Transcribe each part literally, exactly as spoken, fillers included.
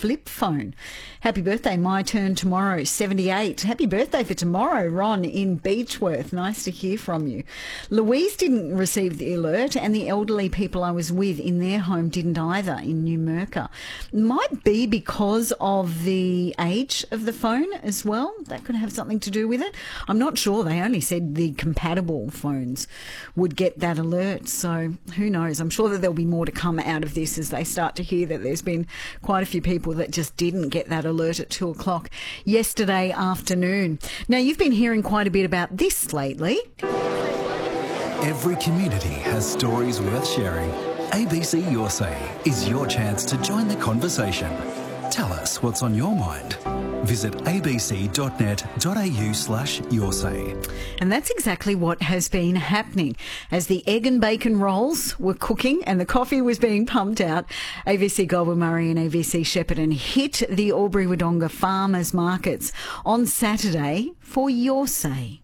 flip phone. Happy birthday, my turn tomorrow, seventy-eight. Happy birthday for tomorrow, Ron in Beechworth. Nice to hear from you. Louise didn't receive the alert, and the elderly people I was with in their home didn't either in New Mercer. Might be because of the age of the phone as well. That could have something to do with it. I'm not sure. They only said the compatible phones would get that alert, so who knows. I'm sure that there'll be more to come out of this as they start to hear that there's been quite a few people that just didn't get that alert at two o'clock yesterday afternoon. Now, you've been hearing quite a bit about this lately. Every community has stories worth sharing. A B C Your Say is your chance to join the conversation. Tell us what's on your mind. Visit abc.net.au slash your say. And that's exactly what has been happening. As the egg and bacon rolls were cooking and the coffee was being pumped out, A B C Goulburn Murray and A B C Shepparton hit the Albury-Wodonga farmers markets on Saturday for Your Say.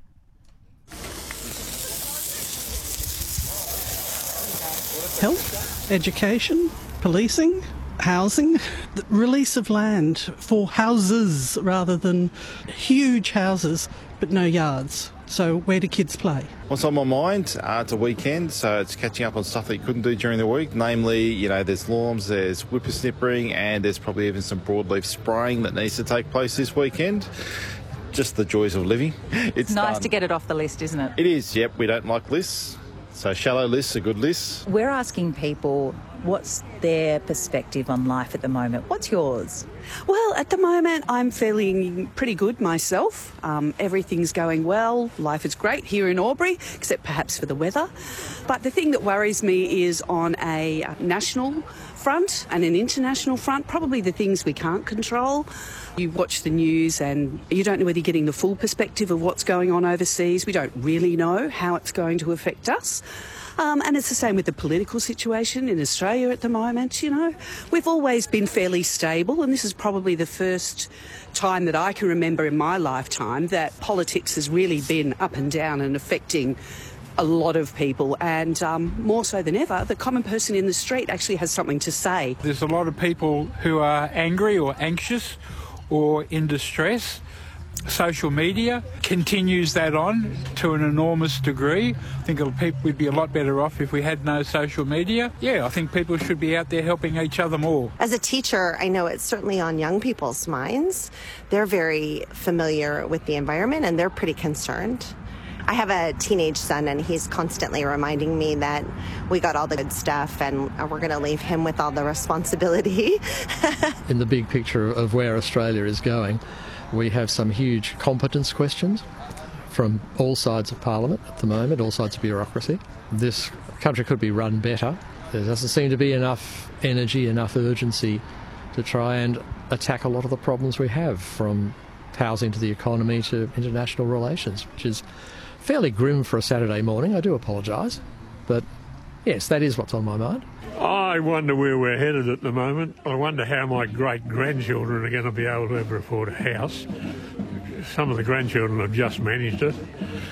Health, education, policing, housing, the release of land for houses rather than huge houses but no yards. So where do kids play? What's on my mind? Uh, it's a weekend, so it's catching up on stuff that you couldn't do during the week. Namely, you know, there's lawns, there's whippersnippering, and there's probably even some broadleaf spraying that needs to take place this weekend. Just the joys of living. It's nice fun. to get it off the list, isn't it? It is, yep. We don't like lists. So shallow lists are good lists. We're asking people what's their perspective on life at the moment. What's yours? Well, at the moment, I'm feeling pretty good myself. Um, everything's going well. Life is great here in Albury, except perhaps for the weather. But the thing that worries me is on a national front and an international front, probably the things we can't control. You watch the news and you don't know whether you're getting the full perspective of what's going on overseas. We don't really know how it's going to affect us. Um, and it's the same with the political situation in Australia at the moment. You know, we've always been fairly stable, and this is probably the first time that I can remember in my lifetime that politics has really been up and down and affecting a lot of people, and um, more so than ever, the common person in the street actually has something to say. There's a lot of people who are angry or anxious or in distress. Social media continues that on to an enormous degree. I think we'd be a lot better off if we had no social media. Yeah, I think people should be out there helping each other more. As a teacher, I know it's certainly on young people's minds. They're very familiar with the environment and they're pretty concerned. I have a teenage son and he's constantly reminding me that we got all the good stuff and we're going to leave him with all the responsibility. In the big picture of where Australia is going, we have some huge competence questions from all sides of Parliament at the moment, all sides of bureaucracy. This country could be run better. There doesn't seem to be enough energy, enough urgency to try and attack a lot of the problems we have, from housing to the economy to international relations, which is fairly grim for a Saturday morning. I do apologise. But yes, that is what's on my mind. I wonder where we're headed at the moment. I wonder how my great-grandchildren are going to be able to ever afford a house. Some of the grandchildren have just managed it.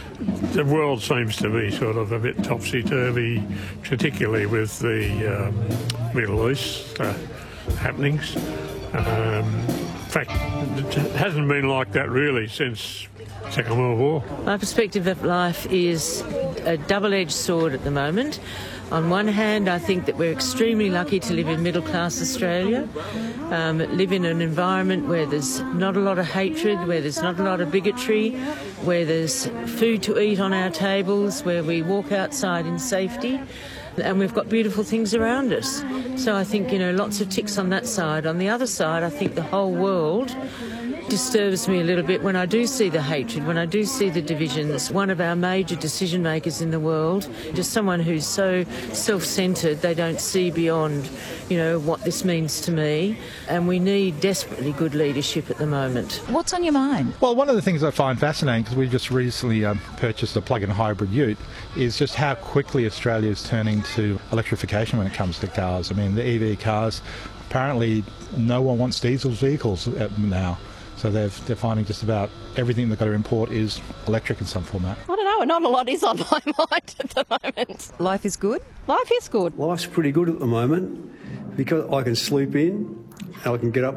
The world seems to be sort of a bit topsy-turvy, particularly with the um, Middle East uh, happenings. Um, in fact, it hasn't been like that really since Second World War. My perspective of life is a double-edged sword at the moment. On one hand, I think that we're extremely lucky to live in middle-class Australia, um, live in an environment where there's not a lot of hatred, where there's not a lot of bigotry, where there's food to eat on our tables, where we walk outside in safety, and we've got beautiful things around us. So I think, you know, lots of ticks on that side. On the other side, I think the whole world disturbs me a little bit when I do see the hatred, when I do see the divisions. One of our major decision makers in the world, just someone who's so self-centred they don't see beyond, you know, what this means to me. And we need desperately good leadership at the moment. What's on your mind? Well, one of the things I find fascinating, because we just recently um, purchased a plug-in hybrid ute, is just how quickly Australia is turning to electrification when it comes to cars. I mean, the E V cars, apparently no one wants diesel vehicles now. So they're, they're finding just about everything they've got to import is electric in some format. I don't know, not a lot is on my mind at the moment. Life is good? Life is good. Life's pretty good at the moment because I can sleep in, I can get up